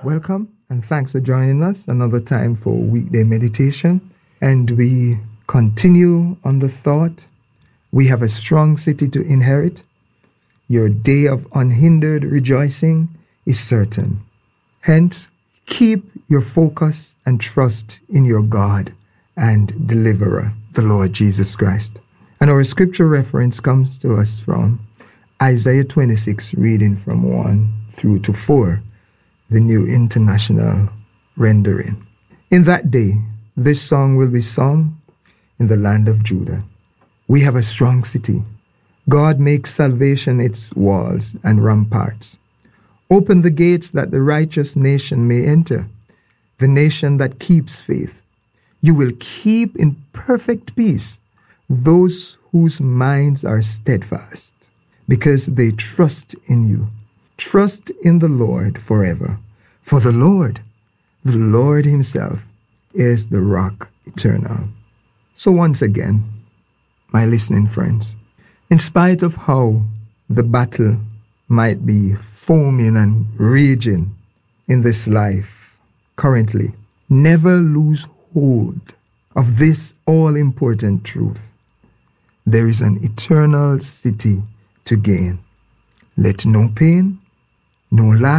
Welcome and thanks for joining us another time for weekday meditation. And we continue on the thought, we have a strong city to inherit. Your day of unhindered rejoicing is certain. Hence, keep your focus and trust in your God and deliverer, the Lord Jesus Christ. And our scripture reference comes to us from Isaiah 26, reading from 1 through to 4, the New International Rendering. In that day, this song will be sung in the land of Judah. We have a strong city. God makes salvation its walls and ramparts. Open the gates that the righteous nation may enter, the nation that keeps faith. You will keep in perfect peace those whose minds are steadfast, because they trust in you. Trust in the Lord forever. For the Lord himself, is the rock eternal. So once again, my listening friends, in spite of how the battle might be foaming and raging in this life currently, never lose hold of this all-important truth. There is an eternal city to gain. Let no pain, no lack,